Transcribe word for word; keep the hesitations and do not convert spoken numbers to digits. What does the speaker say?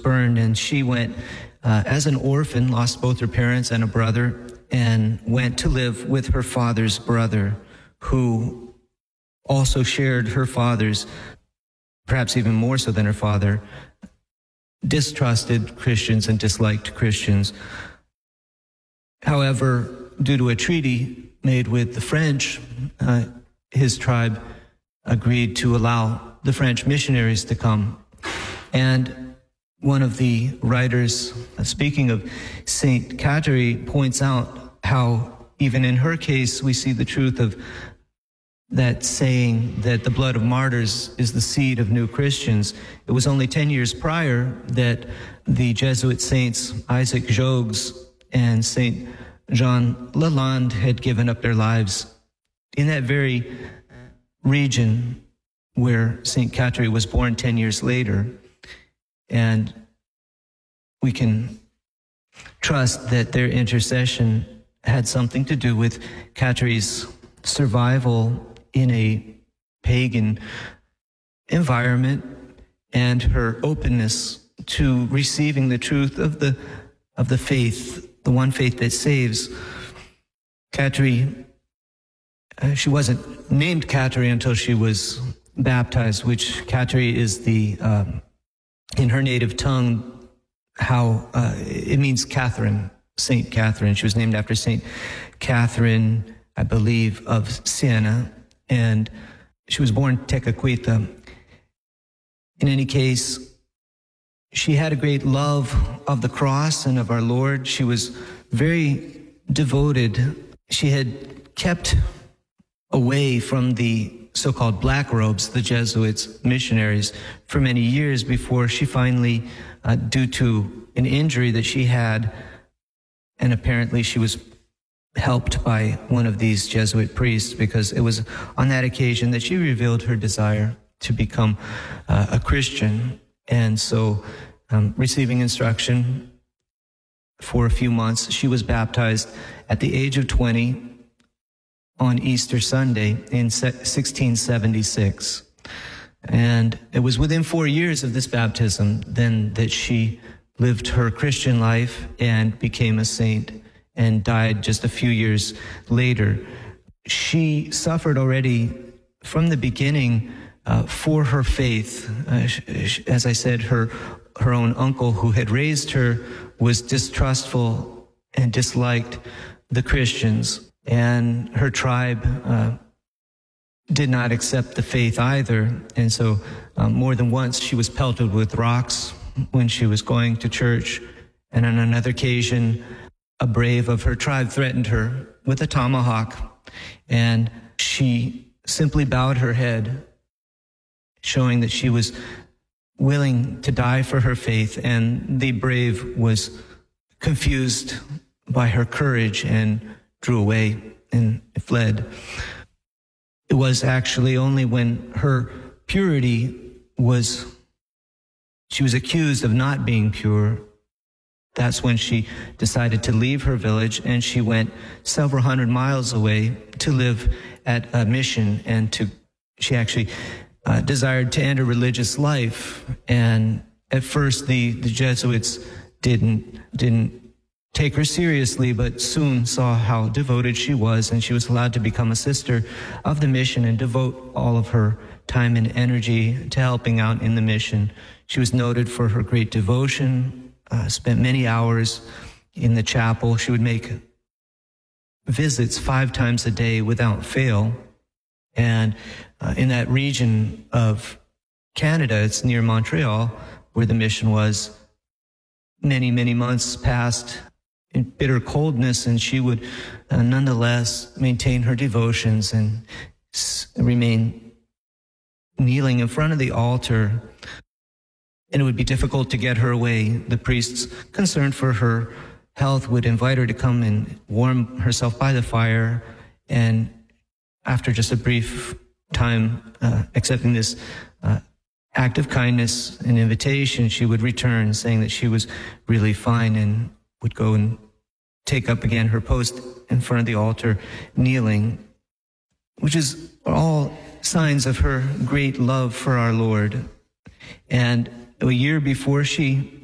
burned, and she went uh, as an orphan, lost both her parents and a brother, and went to live with her father's brother, who also shared her father's, perhaps even more so than her father, distrusted Christians and disliked Christians. However, due to a treaty made with the French, uh, his tribe agreed to allow the French missionaries to come. And one of the writers, uh, speaking of Saint Catherine, points out how even in her case we see the truth of that saying that the blood of martyrs is the seed of new Christians. It was only ten years prior that the Jesuit saints Isaac Jogues and Saint Jean Lalande had given up their lives in that very region where Saint Catherine was born ten years later. And we can trust that their intercession had something to do with Catherine's survival in a pagan environment and her openness to receiving the truth of the of the faith, the one faith that saves. Catherine, uh, she wasn't named Catherine until she was baptized, which Catherine is the, um, in her native tongue, how uh, it means Catherine, Saint Catherine. She was named after Saint Catherine, I believe, of Siena, and she was born Tekakwitha. In any case, she had a great love of the cross and of our Lord. She was very devoted. She had kept away from the so-called black robes, the Jesuits, missionaries, for many years before she finally, uh, due to an injury that she had, and apparently she was helped by one of these Jesuit priests, because it was on that occasion that she revealed her desire to become uh, a Christian. And so, um, receiving instruction for a few months, she was baptized at the age of twenty on Easter Sunday in sixteen seventy-six. And it was within four years of this baptism then that she lived her Christian life and became a saint, and died just a few years later. She suffered already from the beginning uh, for her faith. Uh, sh- as I said, her her own uncle who had raised her was distrustful and disliked the Christians, and her tribe uh, did not accept the faith either. And so um, more than once she was pelted with rocks when she was going to church, and on another occasion a brave of her tribe threatened her with a tomahawk, and she simply bowed her head, showing that she was willing to die for her faith. And the brave was confused by her courage and drew away and fled. It was actually only when her purity was, she was accused of not being pure, that's when she decided to leave her village, and she went several hundred miles away to live at a mission, and to, she actually uh, desired to end a religious life. And at first the, the Jesuits didn't, didn't take her seriously, but soon saw how devoted she was, and she was allowed to become a sister of the mission and devote all of her time and energy to helping out in the mission. She was noted for her great devotion, Uh, spent many hours in the chapel. She would make visits five times a day without fail. And uh, in that region of Canada, it's near Montreal, where the mission was, many, many months passed in bitter coldness, and she would uh, nonetheless maintain her devotions and s- remain kneeling in front of the altar. And it would be difficult to get her away. The priests, concerned for her health, would invite her to come and warm herself by the fire. And after just a brief time uh, accepting this uh, act of kindness and invitation, she would return saying that she was really fine, and would go and take up again her post in front of the altar, kneeling, which is all signs of her great love for our Lord. And a year before she